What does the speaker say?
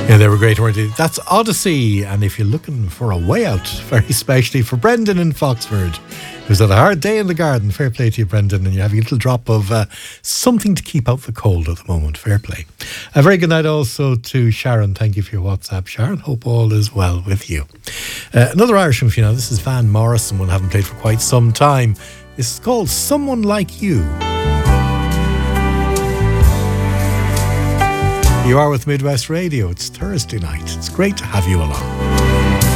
Yeah, they were great, weren't they? That's Odyssey. And if you're looking for a way out, very especially for Brendan in Foxford, who's had a hard day in the garden, fair play to you, Brendan, and you have a little drop of something to keep out the cold at the moment, fair play. A very good night also to Sharon. Thank you for your WhatsApp, Sharon. Hope all is well with you. Another Irishman for you now. This is Van Morrison, one I haven't played for quite some time. This is called Someone Like You. You are with Midwest Radio. It's Thursday night. It's great to have you along.